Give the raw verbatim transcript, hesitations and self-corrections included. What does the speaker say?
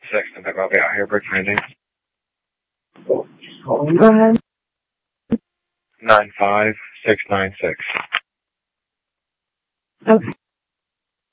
six, and then I'll be out here brick finding. Go ahead. Nine five six nine six. Okay.